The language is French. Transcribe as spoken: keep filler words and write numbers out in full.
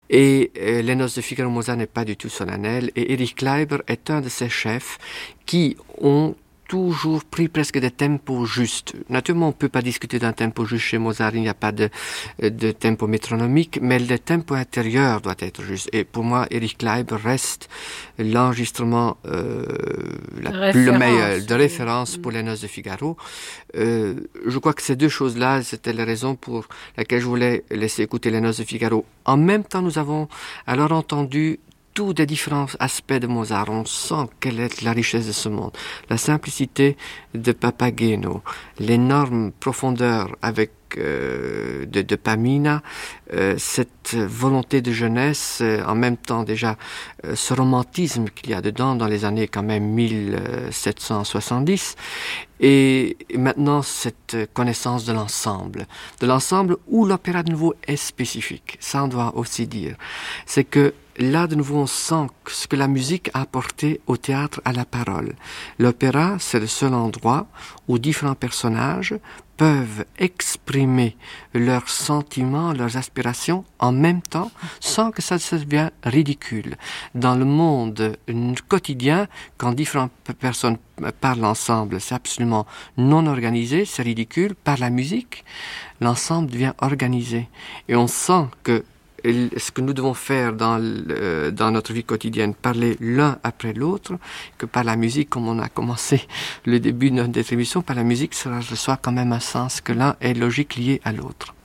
Et euh, les Noces de Figaro Mozart n'est pas du tout solennel. Et Erich Kleiber est un de ces chefs qui ont toujours pris presque des tempos justes. Naturellement, on ne peut pas discuter d'un tempo juste chez Mozart, il n'y a pas de, de tempo métronomique, mais le tempo intérieur doit être juste. Et pour moi, Erich Kleiber reste l'enregistrement euh, la, le meilleur de référence pour les Noces de Figaro. Euh, je crois que ces deux choses-là, c'était la raison pour laquelle je voulais laisser écouter les Noces de Figaro. En même temps, nous avons alors entendu tous des différents aspects de Mozart. On sent quelle est la richesse de ce monde. La simplicité de Papageno, l'énorme profondeur avec euh, de, de Pamina, euh, cette volonté de jeunesse, euh, en même temps déjà euh, ce romantisme qu'il y a dedans dans les années quand même mille sept cent soixante-dix, et maintenant cette connaissance de l'ensemble, de l'ensemble où l'opéra de nouveau est spécifique. Ça on doit aussi dire. C'est que là, de nouveau, on sent ce que la musique a apporté au théâtre, à la parole. L'opéra, c'est le seul endroit où différents personnages peuvent exprimer leurs sentiments, leurs aspirations en même temps, sans que ça se devienne ridicule. Dans le monde quotidien, quand différentes personnes parlent ensemble, c'est absolument non organisé, c'est ridicule. Par la musique, l'ensemble devient organisé. Et on sent que ce que nous devons faire dans, le, dans notre vie quotidienne, parler l'un après l'autre, que par la musique, comme on a commencé le début de notre émission, par la musique, ça reçoit quand même un sens, que l'un est logique lié à l'autre.